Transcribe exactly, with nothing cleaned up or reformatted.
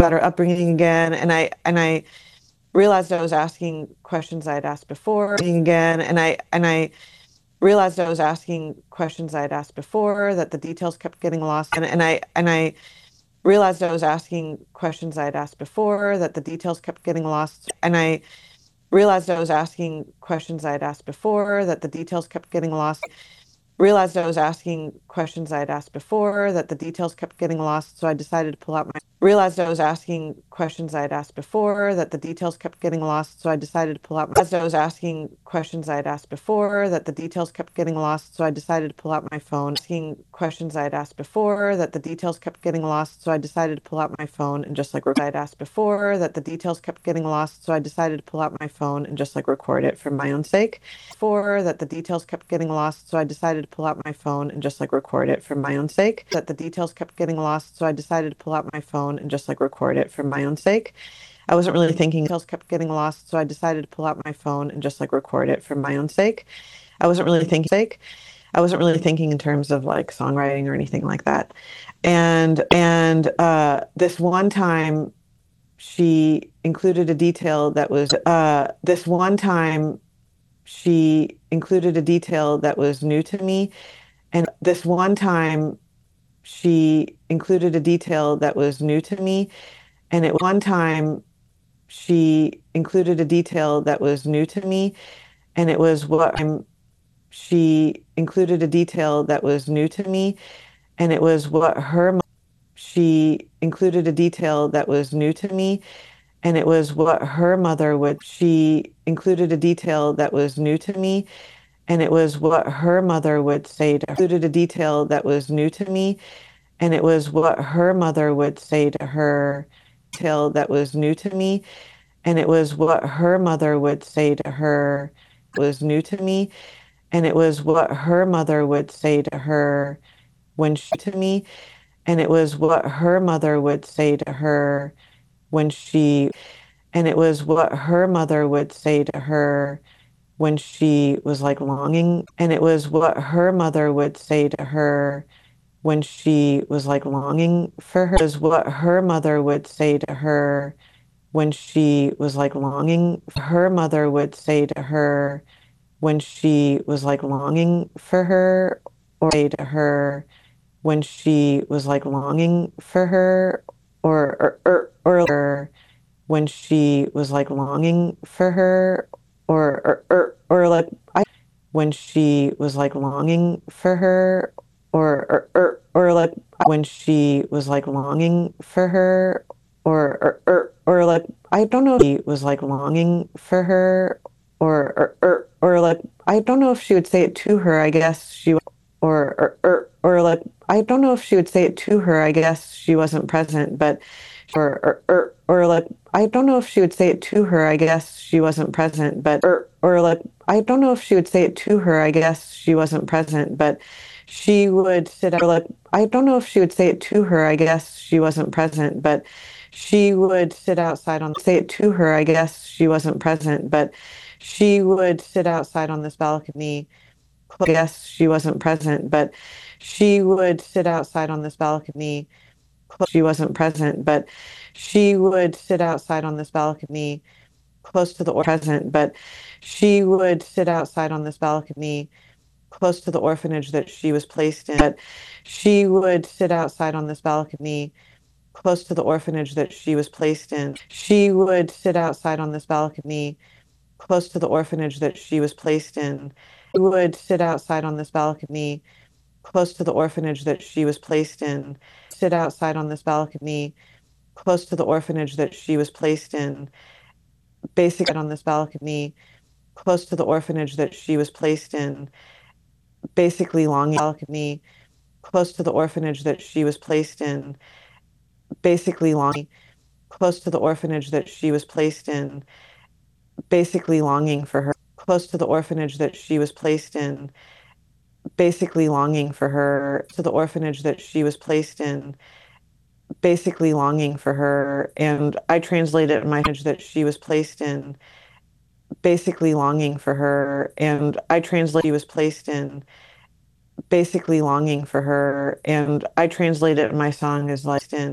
about her upbringing again, and I and I realized I was asking questions I had asked before again, and I and I realized I was asking questions I had asked before, that the details kept getting lost, and, and I and I realized I was asking questions I had asked before, that the details kept getting lost, and I realized I was asking questions I had asked before, that the details kept getting lost. Realized I was asking questions I had asked before, that the details kept getting lost, so I decided to pull out my realized I was asking questions I had asked before, that the details kept getting lost, so I decided to pull out my realized I was asking questions I had asked before, that the details kept getting lost, so I decided to pull out my phone. Asking questions I had asked before, that the details kept getting lost, so I decided to pull out my phone and just like I had asked before, that the details kept getting lost, so I decided to pull out my phone and just like record it for my own sake. For that the details kept getting lost, so I decided to pull out my phone and just like record it for my own sake. That the details kept getting lost, so I decided to pull out my phone and just like record it for my own sake. I wasn't really thinking. Details kept getting lost, so I decided to pull out my phone and just like record it for my own sake. I wasn't really thinking sake. I wasn't really thinking in terms of like songwriting or anything like that. And and uh, this one time, she included a detail that was uh, this one time she included a detail that was new to me. And this one time, she included a detail that was new to me. And at one time, she included a detail that was new to me. And it was what I'm, she included a detail that was new to me. And it was what her, she included a detail that was new to me. And it was what her mother would, she included a detail that was new to me. And it was what her mother would say to her. Included a detail that was new to me. And it was what her mother would say to her. Detail that was new to me. And it was what her mother would say to her. Was new to me. And it was what her mother would say to her when she to me. And it was what her mother would say to her when she, and it was what her mother would say to her when she was like longing. And it was what her mother would say to her when she was like longing for her. It was what her mother would say to her when she was like longing. Her mother would say to her when she was like longing for her, or say to her when she was like longing for her, or or or, or when she was like longing for her, or or or, or like I when she was like longing for her, or or or, or like when she was like longing for her, or or or, or like I don't know if she was like longing for her, or or or, or like I don't know if she would say it to her. I guess she, or or or, or like I don't know if she would say it to her. I guess she wasn't present, but or or or, or like I don't know if she would say it to her. I guess she wasn't present, but or or like I don't know if she would say it to her. I guess she wasn't present, but she would sit out. Or like I don't know if she would say it to her. I guess she wasn't present, but she would sit outside on say it to her. I guess she wasn't present, but she would sit outside on this balcony. I guess she wasn't present, but she would sit outside on this balcony. She wasn't present, but she would sit outside on this balcony close to the or present, but she would sit outside on this balcony close to the orphanage that she was placed in. But she would sit outside on this balcony close to the orphanage that she was placed in. She would sit outside on this balcony close to the orphanage that she was placed in. She would sit outside on this balcony close to the orphanage that she was placed in. Sit outside on this balcony close to the orphanage that she was placed in. Basically on this balcony close to the orphanage that she was placed in. Basically longing balcony close to the orphanage that she was placed in. Basically longing close to the orphanage that she was placed in. Basically longing for her close to the orphanage that she was placed in. Basically longing for her to the orphanage that she was placed in. Basically longing for her, and I translate it in my image that she was placed in. Basically longing for her, and I translate she was placed in. Basically longing for her, and I translate it in my song as like in